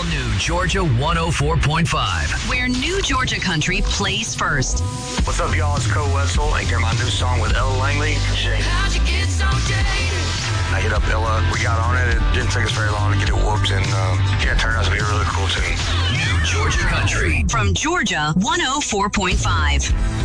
All new Georgia 104.5. Where New Georgia country plays first. What's up, y'all? It's Cole Wetzel. And hear my new song with Ella Langley. How'd you get so jaded? I hit up Ella. We got on it. It didn't take us very long to get it whooped. And it turned out to be a really cool tune. New Georgia country. From Georgia 104.5.